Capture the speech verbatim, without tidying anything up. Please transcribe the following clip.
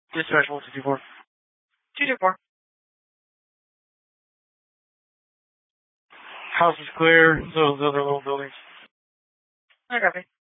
Dispatch one two four. two two four. House is clear. Those other little buildings. I copy.